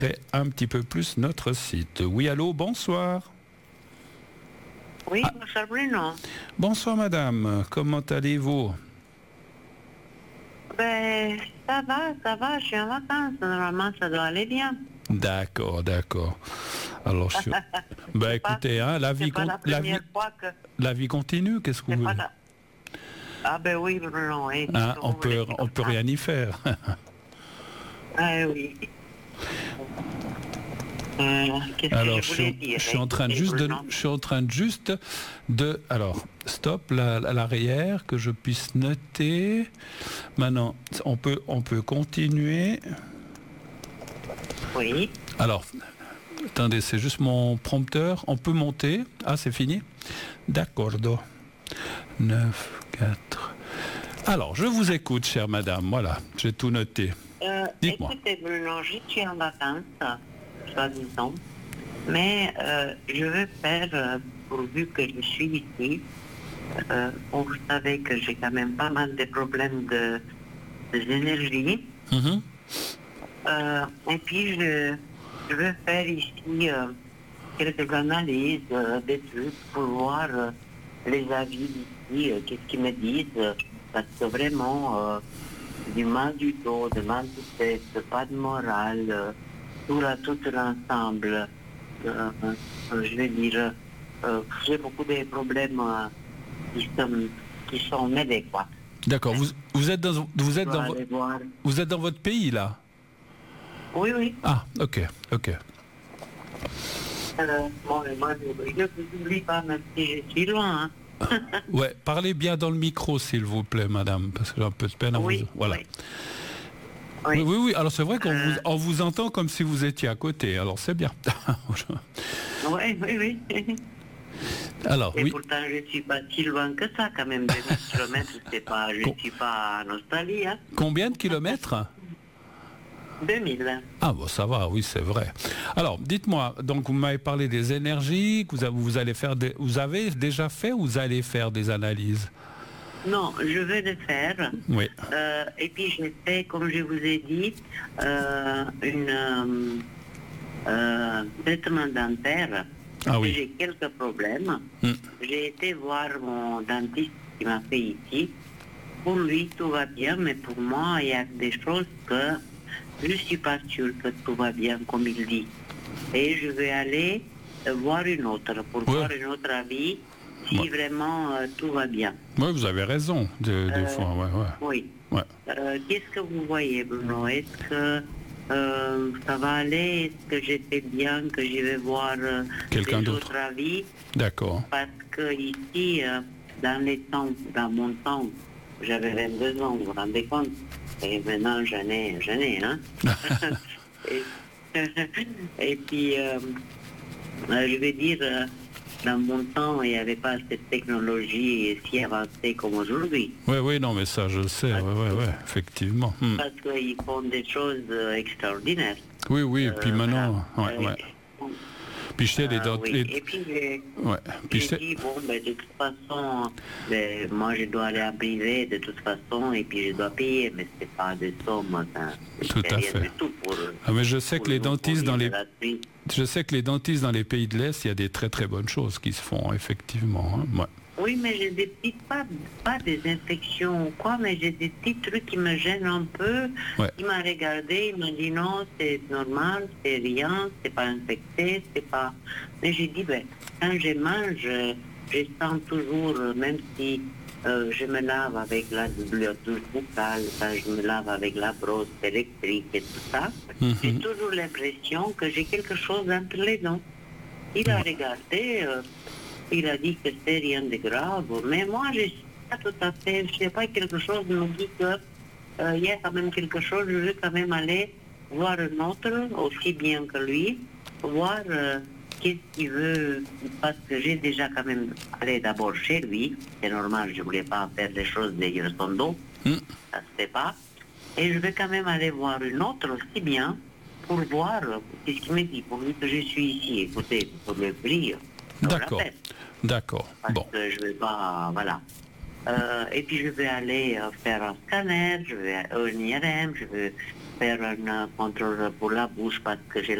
un petit peu plus notre site. Oui, allô, bonsoir. Oui, bonsoir Bruno. Bonsoir madame, comment allez-vous? Ben, ça va, je suis en vacances, normalement ça doit aller bien. D'accord. Alors, ben écoutez, hein, la vie continue, qu'est-ce que vous voulez? Ah ben oui, Bruno, oui. Hein, on peut rien y faire. Ah oui. Alors, je suis en train juste de, alors, stop, à l'arrière, que je puisse noter. Maintenant, on peut continuer. Oui. Alors, attendez, c'est juste mon prompteur. On peut monter. Ah, c'est fini? D'accord. 9, 4. Alors, je vous écoute, chère madame. Voilà, j'ai tout noté. Dites-moi. Écoutez, Bruno, je suis en vacances, soi-disant, mais je veux faire, pourvu que je suis ici, vous savez que j'ai quand même pas mal de problèmes d'énergie. Et puis, je veux faire ici quelques analyses, des trucs pour voir les avis d'ici, qu'est-ce qu'ils me disent, parce que vraiment, du mal du dos, du mal de tête, pas de morale, tout l'ensemble. Je vais dire, j'ai beaucoup de problèmes qui sont mêlés, quoi. D'accord. Vous êtes dans votre pays là? Oui. Ah, ok. Moi, je ne vous oublie pas, même si je suis loin. Hein. Ouais, parlez bien dans le micro, s'il vous plaît, madame, parce que j'ai un peu de peine à vous... Voilà. Oui. Alors, c'est vrai qu'on vous entend comme si vous étiez à côté, alors c'est bien. Oui. Alors, et pourtant, je ne suis pas si loin que ça, quand même. 2000 kilomètres, je ne suis pas en Australie. Hein. Combien de kilomètres? 2000. Ah bon, ça va, oui, c'est vrai. Alors, dites-moi, donc vous m'avez parlé des énergies, que vous avez déjà fait ou vous allez faire des analyses? Non, je vais le faire. Oui. Et puis j'ai fait, comme je vous ai dit, un traitement dentaire. Ah oui. J'ai quelques problèmes. J'ai été voir mon dentiste qui m'a fait ici. Pour lui, tout va bien, mais pour moi, il y a des choses que je ne suis pas sûre que tout va bien comme il dit. Et je vais aller voir une autre, pour voir un autre avis, si vraiment tout va bien. Oui, vous avez raison, des fois, Oui. Ouais. Qu'est-ce que vous voyez, Bruno? Est-ce que ça va aller? Est-ce que j'étais bien, que je vais voir quelqu'un d'autre autres avis? D'accord. Parce que ici, dans mon temps, j'avais 22 ans, vous vous rendez compte? Et maintenant, j'en ai, hein? Et puis, je vais dire, dans mon temps, il n'y avait pas cette technologie si avancée comme aujourd'hui. Oui, non, mais ça, je le sais, oui, effectivement. Parce qu'ils font des choses extraordinaires. Oui, et puis maintenant, Puis je sais, Et puis, j'ai dit, bon, de toute façon, moi, je dois aller en privé, de toute façon, et puis je dois payer, mais c'est pas des sommes, tout à fait. Mais je sais que les dentistes dans les pays de l'Est, il y a des très très bonnes choses qui se font, effectivement. Hein. Oui, mais j'ai des petites, pas des infections ou quoi, mais j'ai des petits trucs qui me gênent un peu. Il m'a regardé, il m'a dit non, c'est normal, c'est rien, c'est pas infecté, c'est pas... Mais j'ai dit, quand je mange, je sens toujours, même si je me lave avec la douche buccale, quand je me lave avec la brosse électrique et tout ça, j'ai toujours l'impression que j'ai quelque chose entre les dents. Il a regardé... il a dit que c'est rien de grave, mais moi je ne sais pas tout à fait, je ne sais pas, quelque chose me dit qu'il y a quand même quelque chose, je veux quand même aller voir un autre, aussi bien que lui, voir qu'est-ce qu'il veut, parce que j'ai déjà quand même allé d'abord chez lui, c'est normal, je ne voulais pas faire des choses derrière son dos, ça se fait pas, et je vais quand même aller voir une autre aussi bien, pour voir qu'est-ce qu'il me dit, pour lui que je suis ici, écoutez, pour le prix. D'accord. Parce que je ne vais pas... Voilà. Et puis je vais aller faire un scanner, je vais un IRM, je veux faire un contrôle pour la bouche parce que j'ai